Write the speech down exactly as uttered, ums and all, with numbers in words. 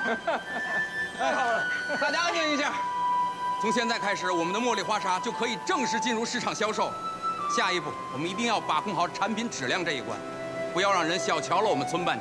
太好了，大家安静一下。从现在开始，我们的茉莉花茶就可以正式进入市场销售。下一步，我们一定要把控好产品质量这一关，不要让人小瞧了我们村办